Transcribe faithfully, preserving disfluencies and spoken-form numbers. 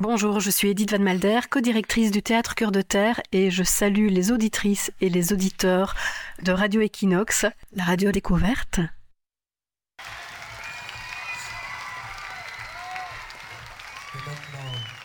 Bonjour, je suis Edith Van Malder, co-directrice du Théâtre Cœur de Terre et je salue les auditrices et les auditeurs de Radio Equinox, la radio découverte. Et maintenant,